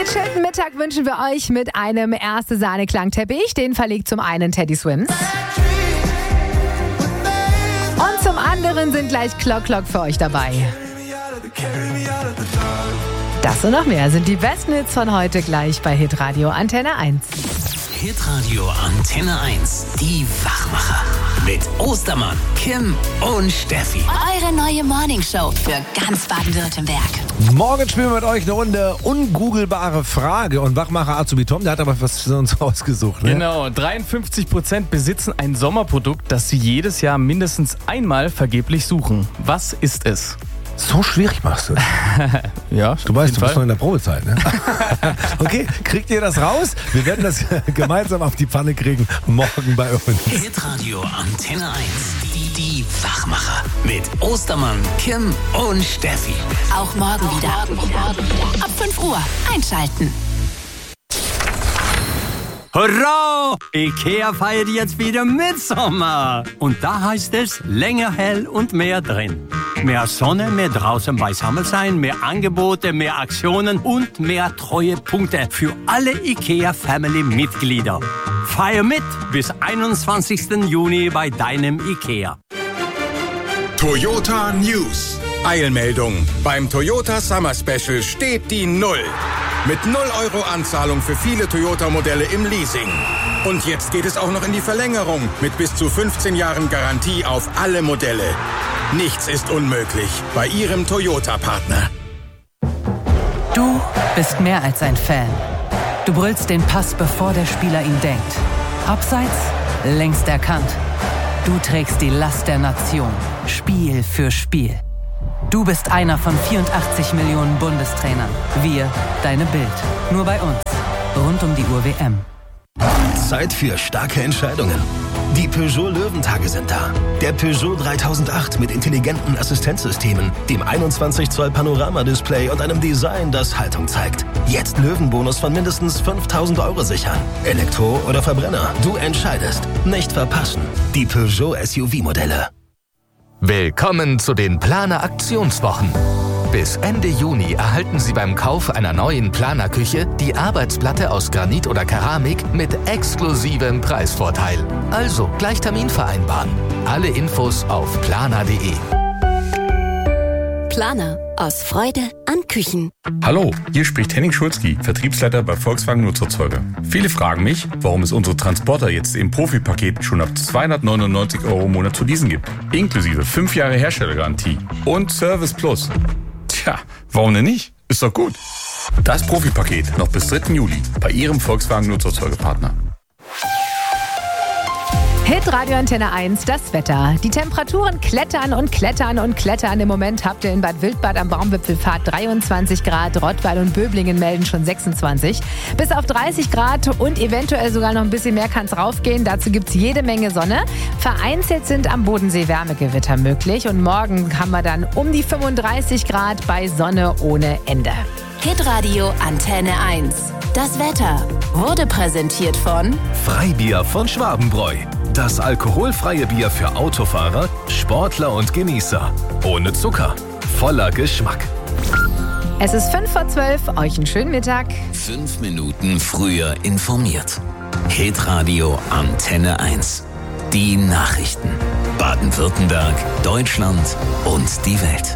gechillten Mittag wünschen wir euch mit einem Erste-Sahne-Klangteppich. Den verlegt zum einen Teddy Swims. Und zum anderen sind gleich Clock für euch dabei. Das und noch mehr sind die besten Hits von heute gleich bei Hitradio Antenne 1. Hitradio Antenne 1, die Wachmacher. Mit Ostermann, Kim und Steffi. Eure neue Morningshow für ganz Baden-Württemberg. Morgen spielen wir mit euch eine Runde ungoogelbare Frage. Und Wachmacher Azubi Tom, der hat aber was für uns ausgesucht. Ne? Genau, 53% besitzen ein Sommerprodukt, das sie jedes Jahr mindestens einmal vergeblich suchen. Was ist es? So schwierig machst du. Ja, du weißt, du bist noch in der Probezeit, ne? Okay, kriegt ihr das raus? Wir werden das gemeinsam auf die Pfanne kriegen, morgen bei uns. Hitradio Antenne 1, die Wachmacher. Mit Ostermann, Kim und Steffi. Auch morgen wieder. Ab 5 Uhr einschalten. Hurra! Ikea feiert jetzt wieder Mitsommer. Und da heißt es länger hell und mehr drin. Mehr Sonne, mehr draußen beisammen sein, mehr Angebote, mehr Aktionen und mehr Treuepunkte für alle Ikea-Family-Mitglieder. Feier mit bis 21. Juni bei deinem Ikea. Toyota News. Eilmeldung. Beim Toyota Summer Special steht die Null. Mit 0 € Anzahlung für viele Toyota-Modelle im Leasing. Und jetzt geht es auch noch in die Verlängerung mit bis zu 15 Jahren Garantie auf alle Modelle. Nichts ist unmöglich bei Ihrem Toyota-Partner. Du bist mehr als ein Fan. Du brüllst den Pass, bevor der Spieler ihn denkt. Abseits, längst erkannt. Du trägst die Last der Nation, Spiel für Spiel. Du bist einer von 84 Millionen Bundestrainern. Wir, deine Bild. Nur bei uns. Rund um die Uhr WM. Zeit für starke Entscheidungen. Die Peugeot Löwentage sind da. Der Peugeot 3008 mit intelligenten Assistenzsystemen, dem 21 Zoll Panoramadisplay und einem Design, das Haltung zeigt. Jetzt Löwenbonus von mindestens 5.000 € sichern. Elektro oder Verbrenner, du entscheidest. Nicht verpassen. Die Peugeot SUV-Modelle. Willkommen zu den Planer Aktionswochen. Bis Ende Juni erhalten Sie beim Kauf einer neuen Planer-Küche die Arbeitsplatte aus Granit oder Keramik mit exklusivem Preisvorteil. Also gleich Termin vereinbaren. Alle Infos auf planer.de. Planer. Aus Freude an Küchen. Hallo, hier spricht Henning Schulzki, Vertriebsleiter bei Volkswagen Nutzerzeuger. Viele fragen mich, warum es unsere Transporter jetzt im Profi-Paket schon ab 299 € im Monat zu leasen gibt. Inklusive 5 Jahre Herstellergarantie und Service Plus. Tja, warum denn nicht? Ist doch gut. Das Profi-Paket noch bis 3. Juli bei Ihrem Volkswagen Nutzerzeugerpartner. Hitradio Antenne 1, das Wetter. Die Temperaturen klettern und klettern und klettern. Im Moment habt ihr in Bad Wildbad am Baumwipfelpfad 23 Grad. Rottweil und Böblingen melden schon 26. Bis auf 30 Grad und eventuell sogar noch ein bisschen mehr kann es raufgehen. Dazu gibt es jede Menge Sonne. Vereinzelt sind am Bodensee Wärmegewitter möglich. Und morgen haben wir dann um die 35 Grad bei Sonne ohne Ende. Hitradio Antenne 1. Das Wetter wurde präsentiert von Freibier von Schwabenbräu. Das alkoholfreie Bier für Autofahrer, Sportler und Genießer. Ohne Zucker, voller Geschmack. Es ist 11:55, euch einen schönen Mittag. 5 Minuten früher informiert. Hitradio Antenne 1. Die Nachrichten. Baden-Württemberg, Deutschland und die Welt.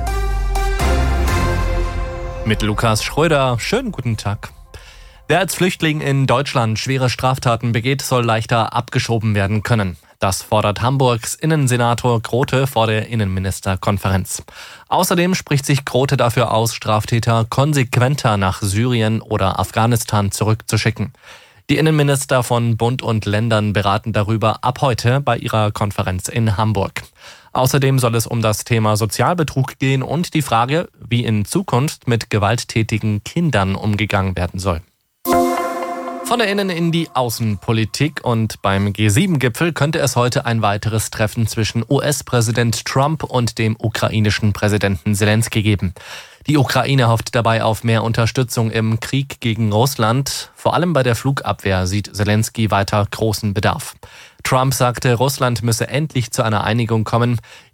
Mit Lukas Schröder. Schönen guten Tag. Wer als Flüchtling in Deutschland schwere Straftaten begeht, soll leichter abgeschoben werden können. Das fordert Hamburgs Innensenator Grote vor der Innenministerkonferenz. Außerdem spricht sich Grote dafür aus, Straftäter konsequenter nach Syrien oder Afghanistan zurückzuschicken. Die Innenminister von Bund und Ländern beraten darüber ab heute bei ihrer Konferenz in Hamburg. Außerdem soll es um das Thema Sozialbetrug gehen und die Frage, wie in Zukunft mit gewalttätigen Kindern umgegangen werden soll. Von der Innen- in die Außenpolitik und beim G7-Gipfel könnte es heute ein weiteres Treffen zwischen US-Präsident Trump und dem ukrainischen Präsidenten Selenskyj geben. Die Ukraine hofft dabei auf mehr Unterstützung im Krieg gegen Russland. Vor allem bei der Flugabwehr sieht Selenskyj weiter großen Bedarf. Trump sagte, Russland müsse endlich zu einer Einigung kommen.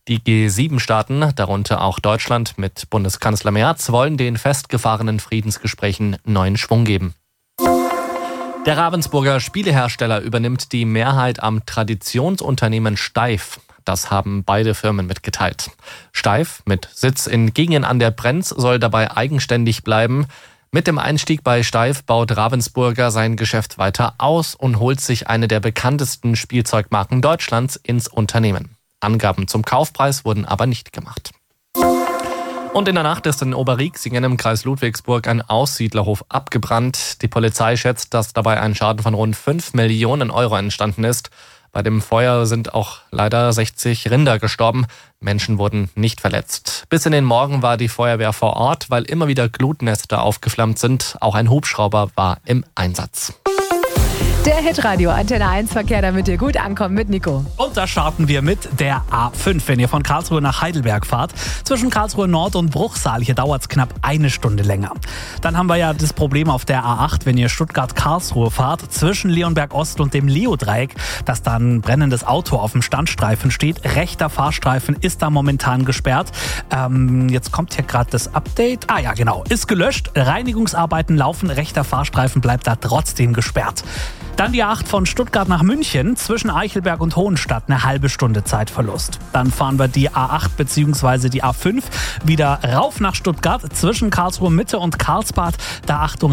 Die G7-Staaten, darunter auch Deutschland mit Bundeskanzler Merz, wollen den festgefahrenen Friedensgesprächen neuen Schwung geben. Der Ravensburger Spielehersteller übernimmt die Mehrheit am Traditionsunternehmen Steiff. Das haben beide Firmen mitgeteilt. Steiff mit Sitz in Gingen an der Brenz soll dabei eigenständig bleiben. Mit dem Einstieg bei Steiff baut Ravensburger sein Geschäft weiter aus und holt sich eine der bekanntesten Spielzeugmarken Deutschlands ins Unternehmen. Angaben zum Kaufpreis wurden aber nicht gemacht. Und in der Nacht ist in Oberriexingen im Kreis Ludwigsburg ein Aussiedlerhof abgebrannt. Die Polizei schätzt, dass dabei ein Schaden von rund 5 Millionen Euro entstanden ist. Bei dem Feuer sind auch leider 60 Rinder gestorben. Menschen wurden nicht verletzt. Bis in den Morgen war die Feuerwehr vor Ort, weil immer wieder Glutnester aufgeflammt sind. Auch ein Hubschrauber war im Einsatz. Der Hitradio Antenne 1 Verkehr, damit ihr gut ankommt mit Nico. Und da starten wir mit der A5, wenn ihr von Karlsruhe nach Heidelberg fahrt. Zwischen Karlsruhe Nord und Bruchsal, hier dauert es knapp eine Stunde länger. Dann haben wir ja das Problem auf der A8, wenn ihr Stuttgart-Karlsruhe fahrt, zwischen Leonberg Ost und dem Leo-Dreieck, dass da ein brennendes Auto auf dem Standstreifen steht. Rechter Fahrstreifen ist da momentan gesperrt. Jetzt kommt hier gerade das Update. Ah ja, genau, ist gelöscht. Reinigungsarbeiten laufen, rechter Fahrstreifen bleibt da trotzdem gesperrt. Dann die A8 von Stuttgart nach München, zwischen Eichelberg und Hohenstadt, eine halbe Stunde Zeitverlust. Dann fahren wir die A8 bzw. die A5 wieder rauf nach Stuttgart, zwischen Karlsruhe Mitte und Karlsbad. Da Achtung,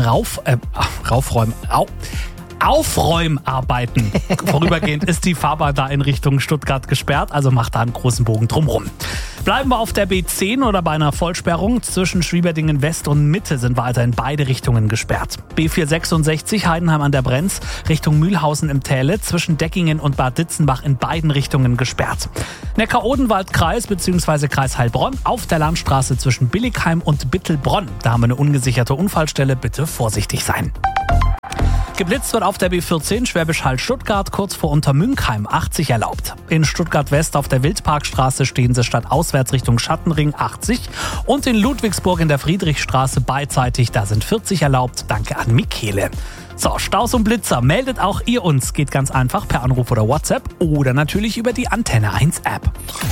Aufräumarbeiten. Vorübergehend ist die Fahrbahn da in Richtung Stuttgart gesperrt, also macht da einen großen Bogen drumrum. Bleiben wir auf der B10 oder bei einer Vollsperrung. Zwischen Schwieberdingen West und Mitte sind weiter in beide Richtungen gesperrt. B466 Heidenheim an der Brenz Richtung Mühlhausen im Täle, zwischen Deckingen und Bad Ditzenbach in beiden Richtungen gesperrt. Neckar-Odenwald-Kreis bzw. Kreis Heilbronn auf der Landstraße zwischen Billigheim und Bittelbronn. Da haben wir eine ungesicherte Unfallstelle, bitte vorsichtig sein. Geblitzt wird auf der B14 Schwäbisch Hall-Stuttgart, kurz vor Untermünkheim, 80 erlaubt. In Stuttgart-West auf der Wildparkstraße stehen sie statt auswärts Richtung Schattenring 80. Und in Ludwigsburg in der Friedrichstraße beidseitig, da sind 40 erlaubt. Danke an Michele. So, Staus und Blitzer, meldet auch ihr uns. Geht ganz einfach per Anruf oder WhatsApp oder natürlich über die Antenne 1 App.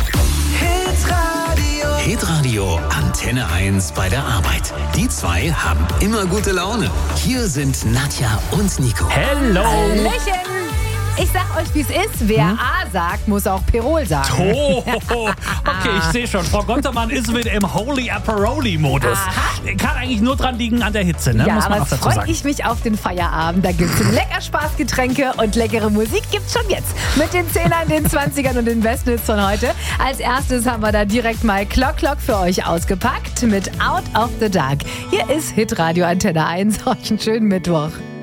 Hitradio Antenne 1 bei der Arbeit. Die zwei haben immer gute Laune. Hier sind Nadja und Nico. Hello. Hallöchen. Ich sag euch, wie es ist. Wer A sagt, muss auch Pirol sagen. Oh, okay, ich sehe schon. Frau Gontermann ist mit im Holy Aperoli-Modus. Kann eigentlich nur dran liegen an der Hitze, ne? Ja, muss man aber auch dazu freue sagen. ich mich auf den Feierabend. Da gibt's lecker Spaßgetränke und leckere Musik gibt's schon jetzt. Mit den 10ern, den 20ern und den Bestnitz von heute. Als erstes haben wir da direkt mal Clock für euch ausgepackt mit Out of the Dark. Hier ist Hitradio Antenne 1. Euch einen schönen Mittwoch.